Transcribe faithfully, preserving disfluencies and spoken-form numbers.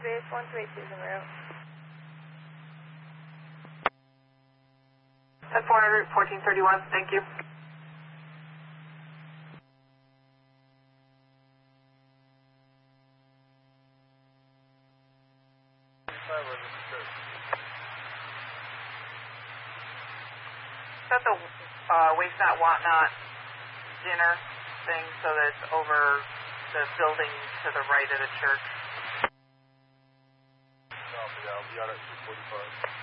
Base one two eight two is en route. ten four hundred, fourteen thirty-one, thank you. Is that the uh, Waste Not, Want Not dinner thing, so that it's over the building to the right of the church? No, yeah, I'll be out at two forty-five.